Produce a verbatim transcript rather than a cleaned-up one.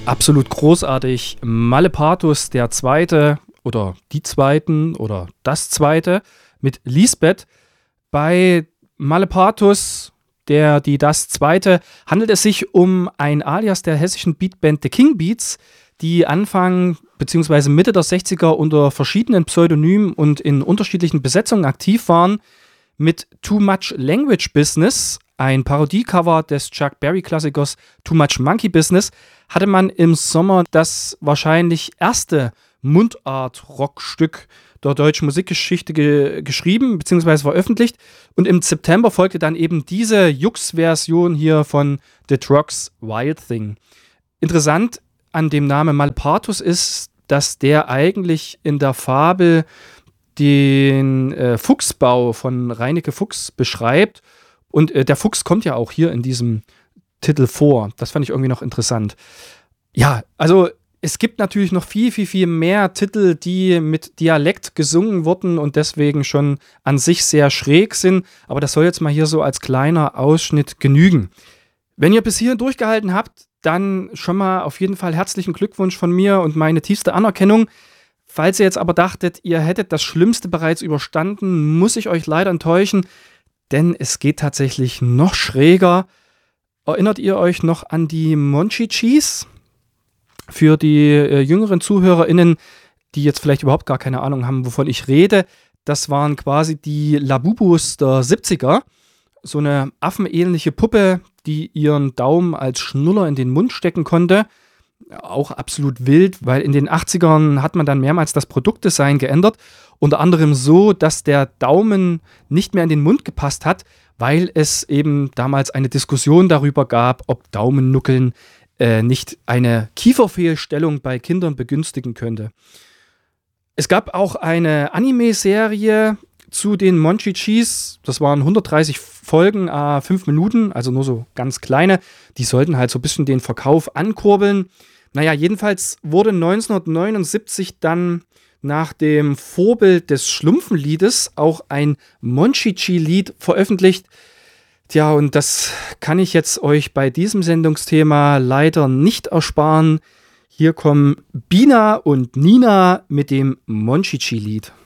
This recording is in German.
Absolut großartig. Malepartus, der Zweite oder die Zweiten oder das Zweite mit Lisbeth. Bei Malepartus, der die das Zweite, handelt es sich um ein Alias der hessischen Beatband The King Beats, die Anfang bzw. Mitte der sechziger unter verschiedenen Pseudonymen und in unterschiedlichen Besetzungen aktiv waren. Mit Too Much Language Business, ein Parodiecover des Chuck Berry-Klassikers Too Much Monkey Business, hatte man im Sommer das wahrscheinlich erste Mundart-Rockstück der deutschen Musikgeschichte ge- geschrieben bzw. veröffentlicht. Und im September folgte dann eben diese Jux-Version hier von The Trogs Wild Thing. Interessant an dem Namen Malepartus ist, dass der eigentlich in der Fabel den äh, Fuchsbau von Reineke Fuchs beschreibt. Und äh, der Fuchs kommt ja auch hier in diesem Titel vor. Das fand ich irgendwie noch interessant. Ja, also es gibt natürlich noch viel, viel, viel mehr Titel, die mit Dialekt gesungen wurden und deswegen schon an sich sehr schräg sind. Aber das soll jetzt mal hier so als kleiner Ausschnitt genügen. Wenn ihr bis hierhin durchgehalten habt, dann schon mal auf jeden Fall herzlichen Glückwunsch von mir und meine tiefste Anerkennung. Falls ihr jetzt aber dachtet, ihr hättet das Schlimmste bereits überstanden, muss ich euch leider enttäuschen, denn es geht tatsächlich noch schräger. Erinnert ihr euch noch an die Monchichis? Für die äh, jüngeren ZuhörerInnen, die jetzt vielleicht überhaupt gar keine Ahnung haben, wovon ich rede, das waren quasi die Labubus der siebziger. So eine affenähnliche Puppe, die ihren Daumen als Schnuller in den Mund stecken konnte. Auch absolut wild, weil in den achtzigern hat man dann mehrmals das Produktdesign geändert. Unter anderem so, dass der Daumen nicht mehr in den Mund gepasst hat, weil es eben damals eine Diskussion darüber gab, ob Daumennuckeln äh, nicht eine Kieferfehlstellung bei Kindern begünstigen könnte. Es gab auch eine Anime-Serie zu den Monchichis. Das waren hundertdreißig Folgen, äh, fünf Minuten, also nur so ganz kleine. Die sollten halt so ein bisschen den Verkauf ankurbeln. Naja, jedenfalls wurde neunzehnhundertneunundsiebzig dann nach dem Vorbild des Schlumpfenliedes auch ein Monchichi-Lied veröffentlicht. Tja, und das kann ich jetzt euch bei diesem Sendungsthema leider nicht ersparen. Hier kommen Bina und Nina mit dem Monchichi-Lied.